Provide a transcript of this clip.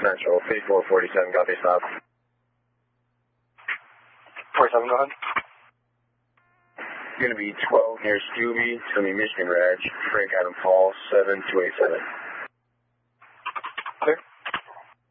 Central, 5447, copy, stop. 47, go ahead. Going to be 12 near Stubby, it's going to be Michigan Reg, Frank Adam Paul, 7287.